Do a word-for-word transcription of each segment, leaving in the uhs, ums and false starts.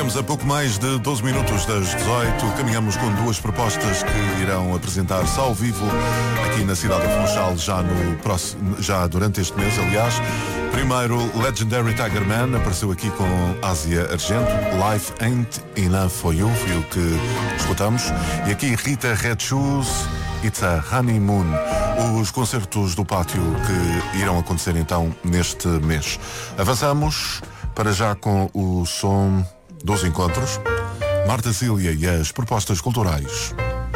Estamos a pouco mais de doze minutos das dezoito. Caminhamos com duas propostas que irão apresentar-se ao vivo aqui na cidade do Funchal já, no próximo, já durante este mês, aliás. Primeiro, Legendary Tiger Man apareceu aqui com Ásia Argento. Life Ain't Enough For You, foi o que escutamos. E aqui Rita Red Shoes, It's a Honeymoon. Os concertos do pátio que irão acontecer então neste mês. Avançamos para já com o som dos encontros. Marta Cília e as propostas culturais.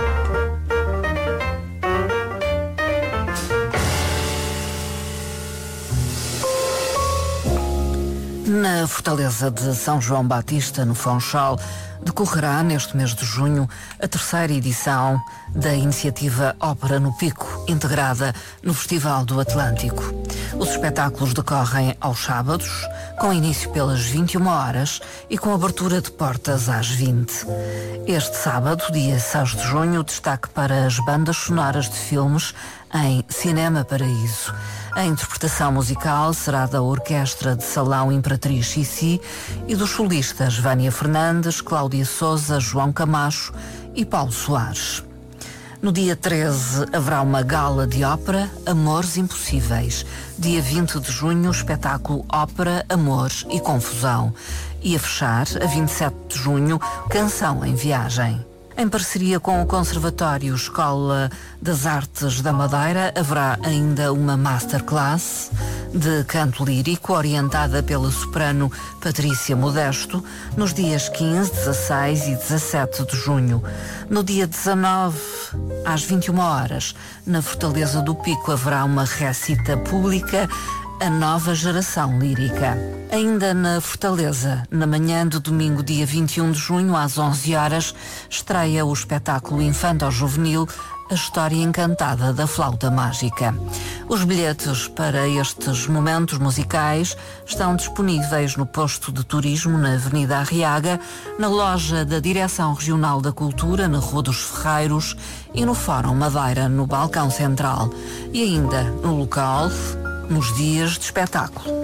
Na Fortaleza de São João Batista, no Funchal, decorrerá neste mês de junho a terceira edição da iniciativa Ópera no Pico, integrada no Festival do Atlântico. Os espetáculos decorrem aos sábados, com início pelas vinte e uma horas e com abertura de portas às vinte. Este sábado, dia seis de junho, destaque para as bandas sonoras de filmes em Cinema Paraíso. A interpretação musical será da Orquestra de Salão Imperatriz Xixi e dos solistas Vânia Fernandes, Cláudia Souza, João Camacho e Paulo Soares. No dia treze haverá uma gala de ópera, Amores Impossíveis. Dia vinte de junho, espetáculo Ópera, Amor e Confusão. E a fechar, a vinte e sete de junho, Canção em Viagem. Em parceria com o Conservatório Escola das Artes da Madeira, haverá ainda uma masterclass de canto lírico orientada pela soprano Patrícia Modesto nos dias quinze, dezasseis e dezassete de junho. No dia dezanove, às vinte e uma horas, na Fortaleza do Pico, haverá uma recita pública, A Nova Geração Lírica. Ainda na Fortaleza, na manhã de domingo, dia vinte e um de junho, às onze horas, estreia o espetáculo infanto-juvenil A História Encantada da Flauta Mágica. Os bilhetes para estes momentos musicais estão disponíveis no posto de turismo na Avenida Arriaga, na loja da Direção Regional da Cultura, na Rua dos Ferreiros, e no Fórum Madeira, no Balcão Central. E ainda no local, nos dias de espetáculo.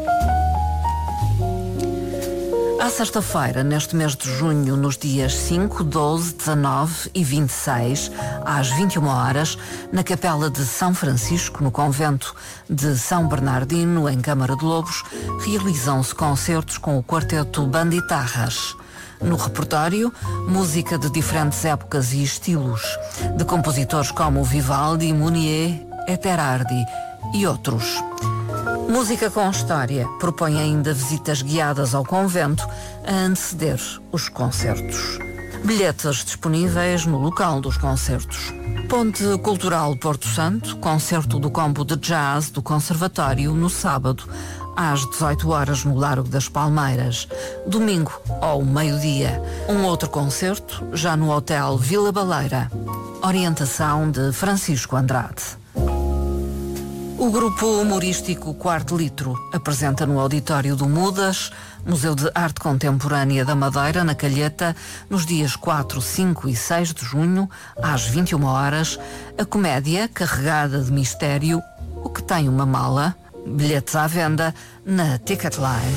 À sexta-feira, neste mês de junho, nos dias cinco, doze, dezanove e vinte e seis, às vinte e uma horas, na Capela de São Francisco, no Convento de São Bernardino, em Câmara de Lobos, realizam-se concertos com o quarteto Banditarras. No repertório, música de diferentes épocas e estilos, de compositores como Vivaldi, Mounier, Eterardi e outros. Música com História propõe ainda visitas guiadas ao convento a anteceder os concertos. Bilhetes disponíveis no local dos concertos. Ponte Cultural Porto Santo, concerto do combo de jazz do Conservatório no sábado, às dezoito horas no Largo das Palmeiras. Domingo, ao meio-dia, um outro concerto, já no Hotel Vila Baleira. Orientação de Francisco Andrade. O grupo humorístico Quarto Litro apresenta no auditório do Mudas, Museu de Arte Contemporânea da Madeira, na Calheta, nos dias quatro, cinco e seis de junho, às vinte e uma horas, a comédia carregada de mistério, O que tem uma mala, bilhetes à venda na Ticketline.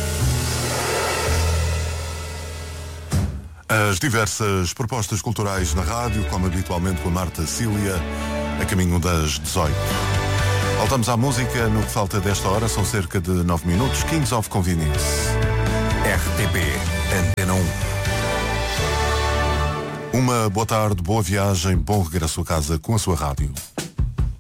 As diversas propostas culturais na rádio, como habitualmente com a Marta Cília, a caminho das dezoito. Voltamos à música no que falta desta hora, são cerca de nove minutos. Kings of Convenience. R T P Antena um. Uma boa tarde, boa viagem, bom regresso a casa com a sua rádio.